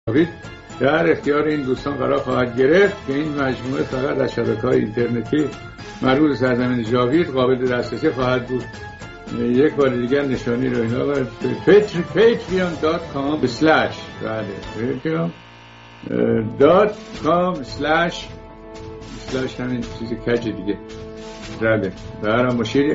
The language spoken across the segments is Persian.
در اختیار این دوستان قرار خواهد گرفت که این مجموعه فقط از شبکه‌های اینترنتی مربوط سرزمین جاوید قابل دسترسی خواهد بود. یک بار دیگر نشانی رو اینا باید patreon.com/ بله patreon.com/ همین چیز کج دیگه. بله برام مشیری.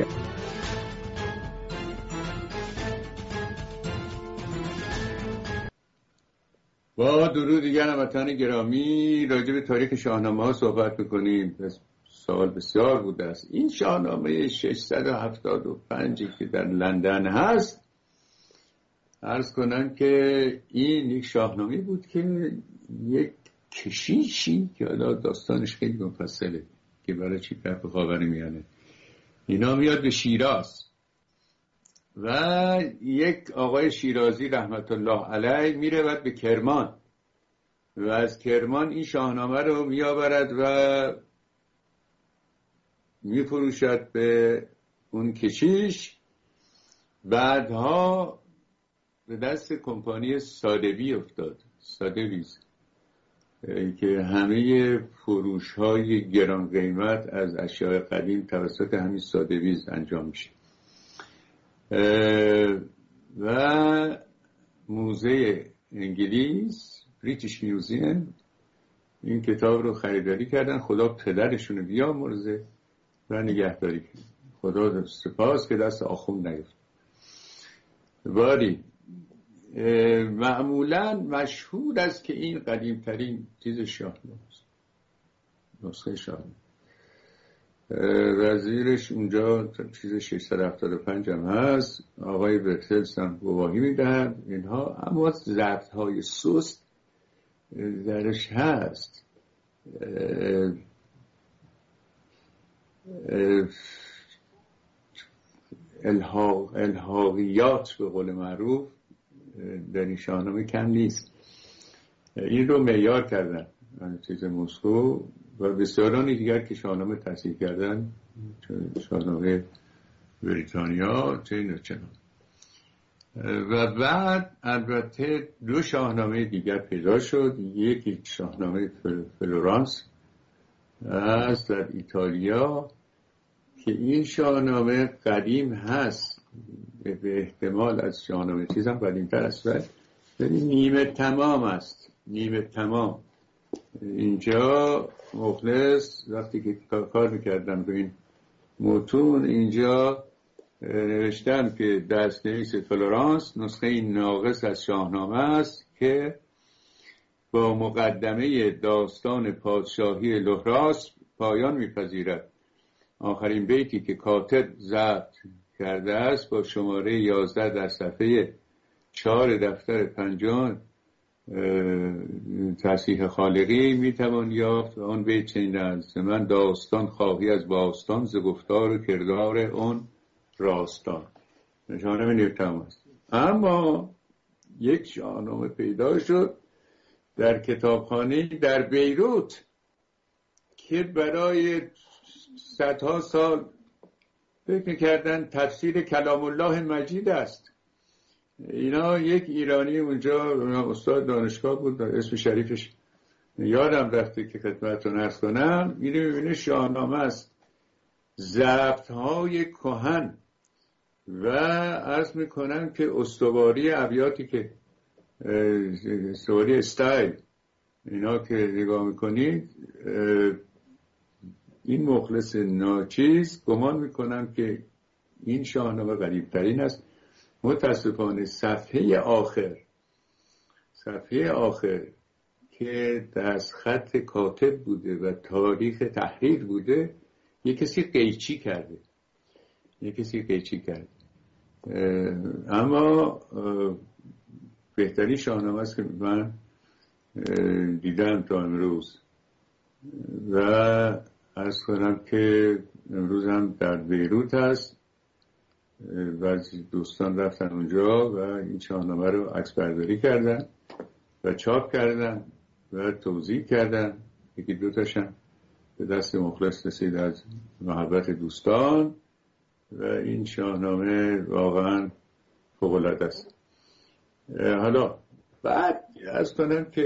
با درود دیگر هموطنان گرامی، راجع به تاریخ شاهنامه ها صحبت میکنیم. سوال بسیار بوده است. این شاهنامه 675 که در لندن هست، عرض کنم که این یک شاهنامه بود که یک کشیشی که حالا داستانش خیلی مفصله که برای چی طرف خاورمیانه اینا میاد به شیراز و یک آقای شیرازی رحمت الله علیه میره بعد به کرمان و از کرمان این شاهنامه رو میآورد و میفروشد به اون کشیش. بعدها به دست کمپانی سادوی افتاد، سادویز، که همه فروش های گران قیمت از اشیاء قدیم توسط همین سادویز انجام میشه و موزه انگلیس بریتیش میوزیم این کتاب رو خریداری کردن. خدا پدرشون رو بیامرزه و نگهداری کرد. خدا سپاس که دست آخوند نیفت. ولی معمولا مشهور است که این قدیمترین چیز شاهنامه است، نسخه شاهنامه. وزیرش اونجا چیز 675 هم هست. آقای برتلس هم گواهی میدهن اینها، اما ضبط های سست درش هست. الحاقیات به قول معروف در این شاهنامه کم نیست. این رو معیار کردن چیز مسکو و بسیارانی دیگر که شاهنامه تصحیح کردن، شاهنامه بریتانیا چه و بعد البته دو شاهنامه دیگر پیدا شد. یکی شاهنامه فلورانس است در ایتالیا که این شاهنامه قدیم هست، به احتمال از شاهنامه چیز هم قدیمتر است ولی نیمه تمام است. نیمه تمام. اینجا مخلص وقتی که کار میکردم به این متون، اینجا نوشتم که دست‌نویس فلورانس نسخه ناقص از شاهنامه است که با مقدمه داستان پادشاهی لهراس پایان میپذیرد. آخرین بیتی که کاتب ضبط کرده است با شماره 11 در صفحه 4 دفتر 5 تصحیح خالقی میتوان یافت و آن بیت چنین است: من داستان خواهی از باستان ز گفتار و کردار اون راستان. شاهنامه نیمه‌تمام است. اما یک شاهنامه پیدا شد در کتابخانه در بیروت که برای صدها سال فکر می‌کردن تفسیر کلام الله مجید است. اینا یک ایرانی اونجا استاد دانشگاه بود، اسم شریفش یادم رفته که خدمتتون عرض کنم. اینو می‌بینه شاهنامه است، ضبط‌های کهن و عرض می‌کنم که استواری ابیاتی که استواری استایل اینا که نگاه می‌کنید، این مخلص ناچیز گمان می‌کنم که این شاهنامه قدیم‌ترین است. متاسفانه صفحه آخر که دست خط کاتب بوده و تاریخ تحریر بوده یک کسی قیچی کرده. اما بهترین شاهنامه است که من دیدم تا امروز و عرض کنم که امروز هم در بیروت هست. بعضی دوستان رفتن اونجا و این شاهنامه رو عکس برداری کردن و چاپ کردن و توزیع کردن. یکی دو تاشم به دست مخلص رسید از محبت دوستان و این شاهنامه واقعا فوق‌العاده است. حالا بعد از کنم که